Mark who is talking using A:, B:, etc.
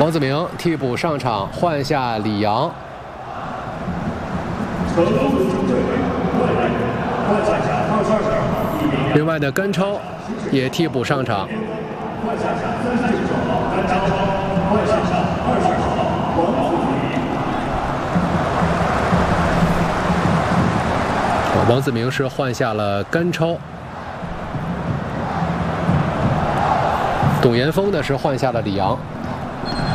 A: 王子明替补上场，换下李阳。另外的甘超也替补上场。王子明是换下了甘超。董岩峰呢是换下了李阳。